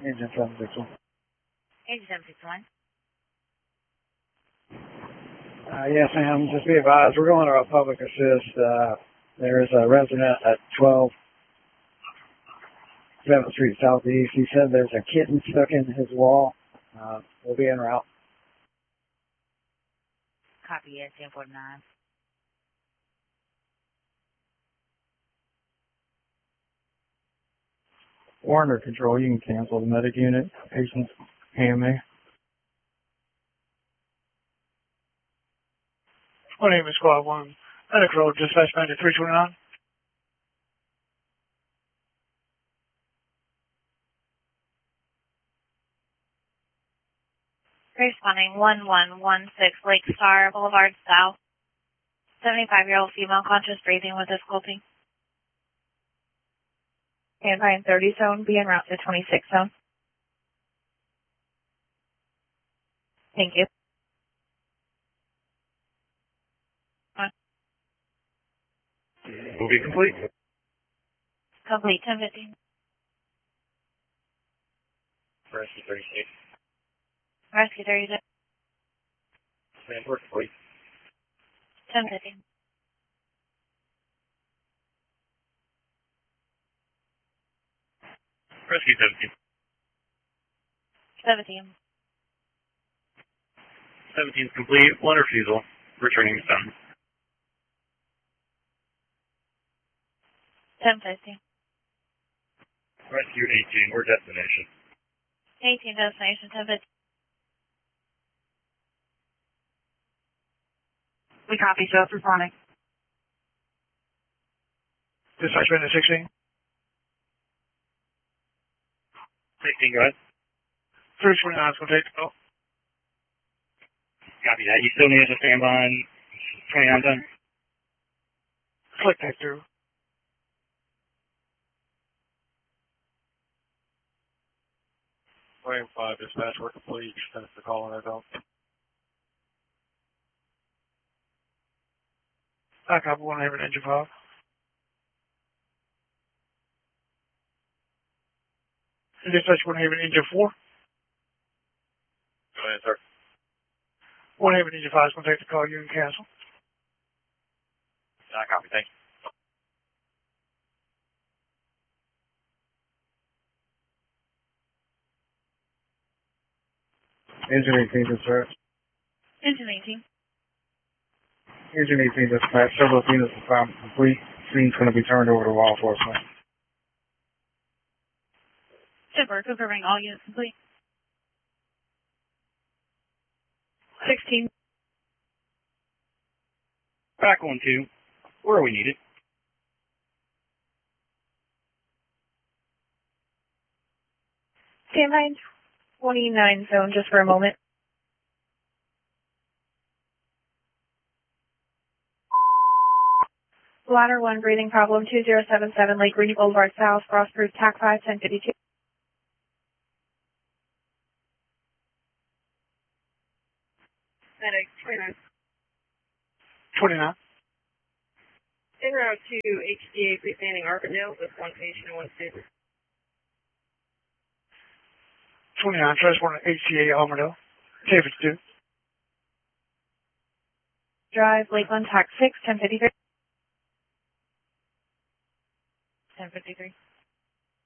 Engine 761. Engine 761. Yes, ma'am. Just be advised, we're going to a public assist. There is a resident at 12 7th Street Southeast. He said there's a kitten stuck in his wall. We'll be en route. Copy, yes, 1049. Warner Control, you can cancel the medic unit. Patient's AMA. My name is Squad 1. Medic Road, dispatch manager 329. Responding 1116 Lake Star Boulevard South. 75-year-old female conscious breathing with difficulty. Standby in 30 zone, be en route to 26 zone. Thank you. Movie complete. Complete, 1050. Rescue 36. Rescue 36. Transport complete. 1050. Rescue 17. 17. 17 is complete. One refusal. Returning to stone. 1050. Rescue 18. We're destination. 18 destination, 1050. We copy, so it's responding. Dispatch manager 16. 16, go ahead. 329 is going to take the call. Copy that. You still need us to stand by on 29 done? Click that through. Frame 5 dispatch, we're complete. Finish the call on our adult. I copy 1 having engine 5. Dispatch 1 having engine 4. Go ahead, sir. 1 having engine 5 is going to take the call. You can cancel. I copy. Thank you. Engine 18 dispatch. Engine 18. Engine 18 dispatch. Several units are found complete. Scene's going to be turned over to law enforcement. Shipper, confirming all units complete. 16. Back on 2. Where are we needed? Standby in 29 zone just for a moment. Ladder 1, breathing problem 2077 Lake Greeny Boulevard South, Frostproof, TAC 5, 1052. Medic 29. 29. En route to HCA freestanding Arpendale with 1 patient and 1 student. 29, transport HCA Armadale. 1052. Drive Lakeland, TAC 6, 1053. 1053.